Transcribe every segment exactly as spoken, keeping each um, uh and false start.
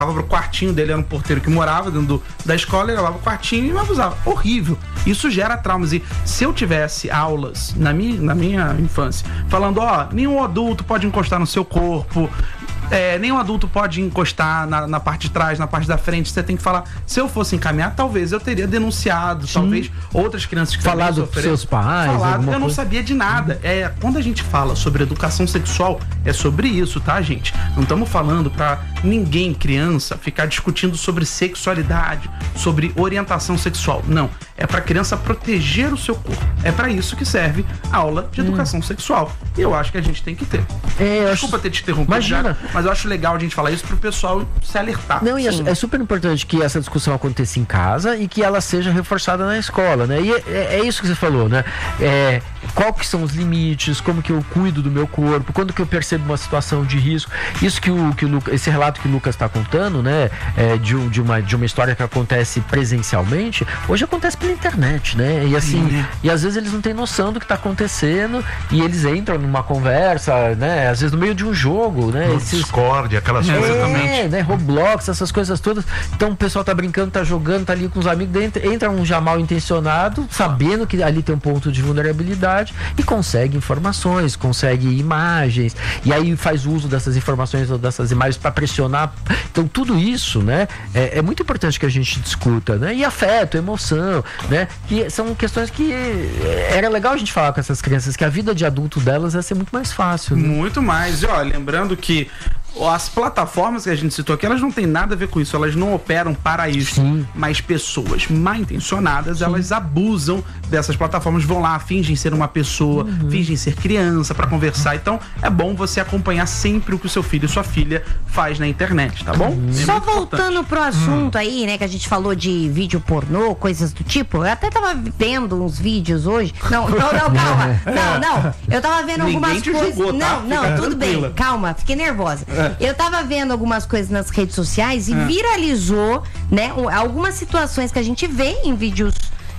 pro quartinho dele, era um porteiro que morava dentro do, da escola, ele levava o quartinho e me abusava. Horrível. Isso gera traumas. E se eu tivesse aulas na minha, na minha infância, falando, ó, nenhum adulto pode encostar no seu corpo, é, nenhum adulto pode encostar na, na parte de trás, na parte da frente, você tem que falar. Se eu fosse encaminhar, talvez eu teria denunciado, Sim. talvez outras crianças que falado com seus pais, falado, eu não coisa. sabia de nada. É, quando a gente fala sobre educação sexual, é sobre isso, tá, gente? Não estamos falando pra ninguém, criança, ficar discutindo sobre sexualidade, sobre orientação sexual. Não, é pra criança proteger o seu corpo. É pra isso que serve a aula de educação hum. sexual. E eu acho que a gente tem que ter. É, Desculpa acho... ter te interrompido, Imagina. já, mas eu acho legal a gente falar isso pro pessoal se alertar. Não, e é, é super importante que essa discussão aconteça em casa e que ela seja reforçada na escola, né? E é, é, é isso que você falou, né? É, qual que são os limites, como que eu cuido do meu corpo, quando que eu percebo uma situação de risco. Isso que o, que o Lucas, esse relato que o Lucas está contando, né? É, de, um, de, uma, de uma história que acontece presencialmente, hoje acontece pela internet, né? E assim, Sim. e às vezes eles não têm noção do que está acontecendo e eles entram numa conversa, né? Às vezes no meio de um jogo, né? No Esses... Discord, aquelas é, coisas também. né? Roblox, essas coisas todas. Então o pessoal tá brincando, tá jogando, tá ali com os amigos, entra, entra um já mal intencionado, sabendo que ali tem um ponto de vulnerabilidade e consegue informações, consegue imagens, e aí faz uso dessas informações ou dessas imagens para pressionar. Então tudo isso, né? É, é muito importante que a gente discuta, né? E afeto, emoção, né? Que são questões que era legal a gente falar com essas crianças, que a vida de adulto delas ia ser muito mais fácil. Né? Muito mais. E ó, lembrando que as plataformas que a gente citou aqui, elas não têm nada a ver com isso, elas não operam para isso. Sim. Mas pessoas mal intencionadas, Sim. elas abusam dessas plataformas, vão lá, fingem ser uma pessoa, uhum. fingem ser criança para conversar. Então é bom você acompanhar sempre o que o seu filho e sua filha faz na internet, tá bom? Uhum. É Só voltando importante. pro assunto uhum. aí, né, que a gente falou de vídeo pornô, coisas do tipo, eu até tava vendo uns vídeos hoje. Não, não, não, calma. Não, não. Eu tava vendo Ninguém algumas te coisas. julgou, tá? Não, não, Fica tudo tranquila. bem. Calma, fiquei nervosa. Eu tava vendo algumas coisas nas redes sociais e é. viralizou, né, algumas situações que a gente vê em vídeos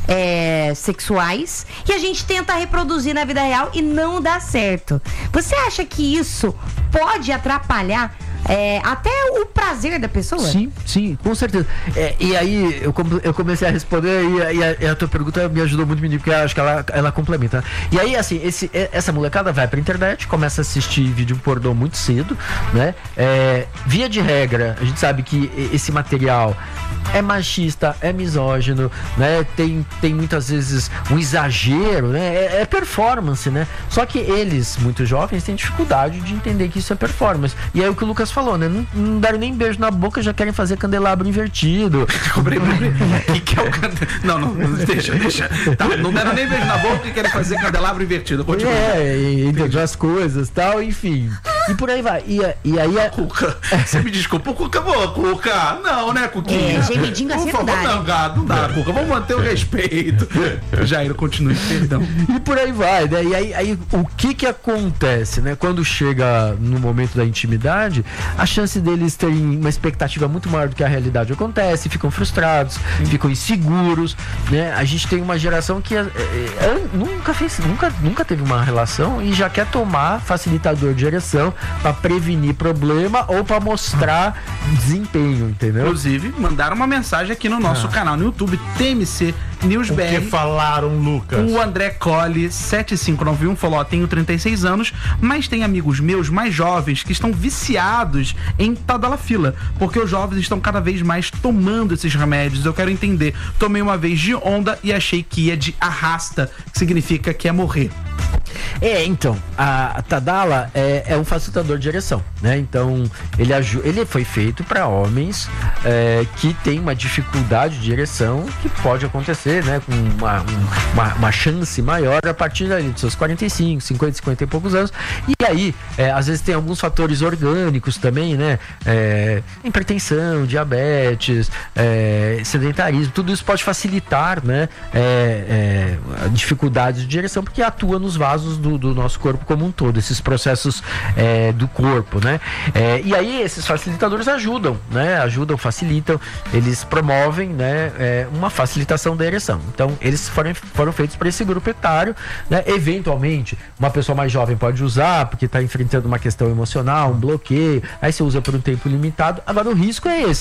é, sexuais e a gente tenta reproduzir na vida real e não dá certo. Você acha que isso pode atrapalhar É, até o prazer da pessoa? Sim, sim, com certeza. É, e aí eu, eu comecei a responder e a, e, a, e a tua pergunta me ajudou muito, menino, porque eu acho que ela, ela complementa. E aí, assim, esse, essa molecada vai pra internet, começa a assistir vídeo pornô muito cedo, né? É, via de regra, a gente sabe que esse material é machista, é misógino, né? Tem, tem muitas vezes um exagero, né? É, é performance, né? Só que eles, muito jovens, têm dificuldade de entender que isso é performance. E aí o que o Lucas falou, né? Não, não deram nem beijo na boca, já querem fazer candelabro invertido. que que é o cande... Não, não, deixa, deixa. Tá, não deram nem beijo na boca e querem fazer candelabro invertido. Continua. É, entre outras coisas, tal, enfim. E por aí vai. E, e aí a... Cuca, você me desculpa, o Cuca, boa, Cuca. Não, né, Cuquinha? É, gemidinho assim não dá. Não, gato, não dá, Cuca. Vamos manter o respeito. Jair, continue, perdão. E por aí vai, né? E aí, aí o que que acontece, né? Quando chega no momento da intimidade, a chance deles terem uma expectativa muito maior do que a realidade acontece, ficam frustrados, Sim. ficam inseguros, né? A gente tem uma geração que é, é, nunca fez, nunca, nunca teve uma relação e já quer tomar facilitador de ereção para prevenir problema ou para mostrar desempenho, entendeu? Inclusive, mandaram uma mensagem aqui no nosso ah. canal no YouTube, T M C News B R. O que falaram, Lucas? O André Colli sete cinco nove um falou, ó, tenho trinta e seis anos, mas tem amigos meus mais jovens que estão viciados em tadalafila, porque os jovens estão cada vez mais tomando esses remédios. Eu quero entender. Tomei uma vez de onda e achei que ia de arrasta, que significa que é morrer. É, então, a, a Tadala é, é um facilitador de ereção, né? Então, ele, ajuda, ele foi feito para homens é, que têm uma dificuldade de ereção que pode acontecer, né? Com uma, uma, uma chance maior a partir ali dos seus quarenta e cinco, cinquenta, cinquenta e poucos anos. E aí, é, às vezes tem alguns fatores orgânicos também, né? É, hipertensão, diabetes, é, sedentarismo, tudo isso pode facilitar, né? É, é, dificuldades de ereção, porque atua nos vasos vasos do, do nosso corpo como um todo, esses processos é, do corpo, né? É, e aí esses facilitadores ajudam, né? Ajudam, facilitam, eles promovem, né? É, uma facilitação da ereção. Então, eles foram, foram feitos para esse grupo etário, né? Eventualmente, uma pessoa mais jovem pode usar, porque está enfrentando uma questão emocional, um bloqueio, aí você usa por um tempo limitado. Agora, o risco é esse.